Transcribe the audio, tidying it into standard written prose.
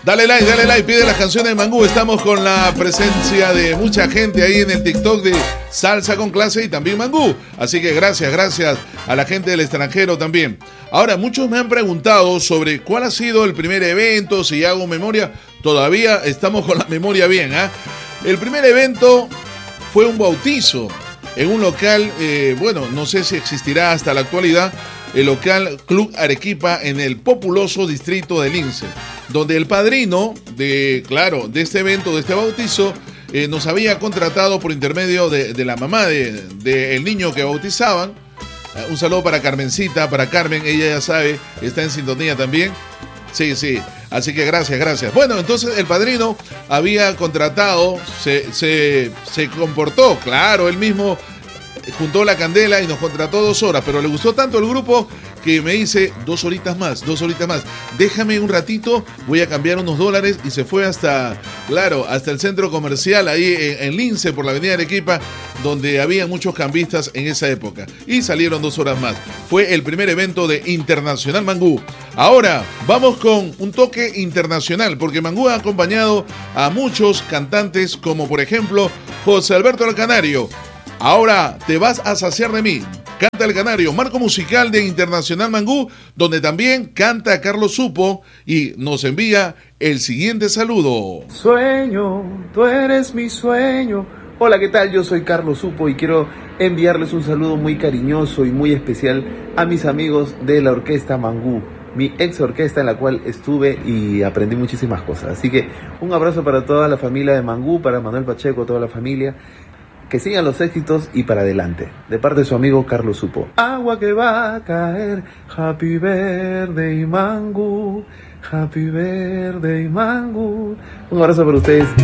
Dale like, pide las canciones de Mangú. Estamos con la presencia de mucha gente ahí en el TikTok de Salsa con Clase y también Mangú. Así que gracias a la gente del extranjero también. Ahora, muchos me han preguntado sobre cuál ha sido el primer evento, si hago memoria. Todavía estamos con la memoria bien, ¿ah? El primer evento fue un bautizo en un local, no sé si existirá hasta la actualidad, el local Club Arequipa en el populoso distrito de Lince, donde el padrino de este evento, de este bautizo, nos había contratado por intermedio de la mamá del niño que bautizaban. Un saludo para Carmencita, para Carmen, ella ya sabe, está en sintonía también. Sí, así que gracias. Bueno, entonces el padrino había contratado, se comportó, claro, él mismo juntó la candela y nos contrató 2 horas, pero le gustó tanto el grupo que me dice 2 horitas más, déjame un ratito, voy a cambiar unos dólares, y se fue hasta el centro comercial ahí en Lince, por la avenida Arequipa, donde había muchos cambistas en esa época, y salieron 2 horas más. Fue el primer evento de Internacional Mangú. Ahora vamos con un toque internacional, porque Mangú ha acompañado a muchos cantantes, como por ejemplo José Alberto el Canario. Ahora te vas a saciar de mí. Canta el Canario, marco musical de Internacional Mangú, donde también canta Carlos Supo y nos envía el siguiente saludo. Sueño, tú eres mi sueño. Hola, ¿qué tal? Yo soy Carlos Supo y quiero enviarles un saludo muy cariñoso y muy especial a mis amigos de la Orquesta Mangú, mi ex orquesta en la cual estuve y aprendí muchísimas cosas. Así que un abrazo para toda la familia de Mangú, para Manuel Pacheco, toda la familia. Que sigan los éxitos y para adelante. De parte de su amigo Carlos Supo. Agua que va a caer, happy birthday Mangú, happy birthday Mangú. Un abrazo para ustedes.